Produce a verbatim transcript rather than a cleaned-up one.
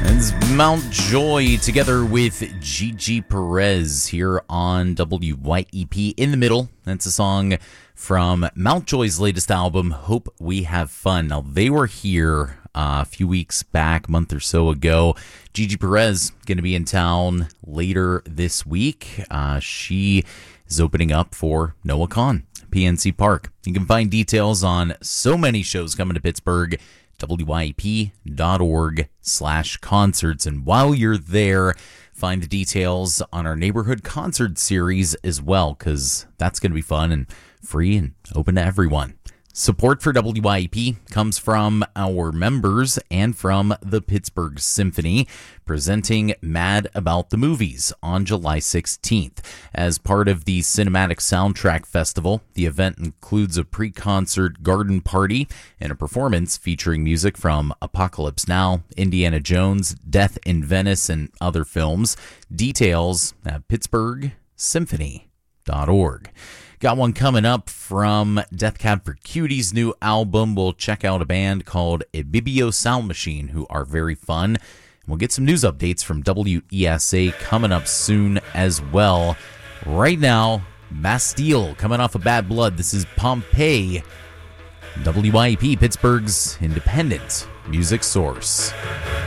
It's Mountjoy together with Gigi Perez here on W Y E P. In the Middle, that's a song from Mountjoy's latest album, Hope We Have Fun. Now, they were here uh, a few weeks back, month or so ago. Gigi Perez going to be in town later this week. Uh, she is opening up for Noah Kahan, P N C Park. You can find details on so many shows coming to Pittsburgh, W Y E P dot org slash concerts. And while you're there, find the details on our neighborhood concert series as well, because that's going to be fun and free and open to everyone. Support for W Y E P comes from our members and from the Pittsburgh Symphony, presenting Mad About the Movies on July sixteenth. As part of the Cinematic Soundtrack Festival, the event includes a pre-concert garden party and a performance featuring music from Apocalypse Now, Indiana Jones, Death in Venice, and other films. Details at pittsburgh symphony dot org. Got one coming up from Death Cab for Cutie's new album. We'll check out a band called Ibibio Sound Machine, who are very fun. We'll get some news updates from W E S A coming up soon as well. Right now, Bastille coming off of Bad Blood. This is Pompeii. W Y E P, Pittsburgh's independent music source.